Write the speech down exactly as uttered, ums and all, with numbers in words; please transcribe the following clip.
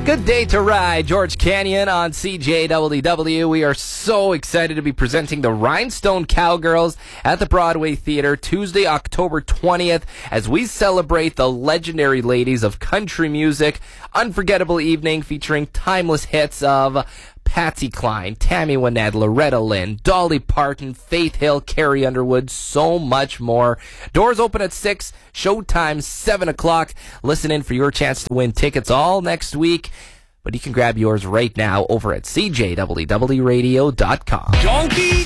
Good day to ride. George Canyon on C J W W. We are so excited to be presenting the Rhinestone Cowgirls at the Broadway Theater Tuesday, October twentieth, as we celebrate the legendary ladies of country music. Unforgettable evening featuring timeless hits of Patsy Cline, Tammy Wynette, Loretta Lynn, Dolly Parton, Faith Hill, Carrie Underwood, so much more. Doors open at six, showtime seven o'clock. Listen in for your chance to win tickets all next week. But you can grab yours right now over at C J W W radio dot com. Donkey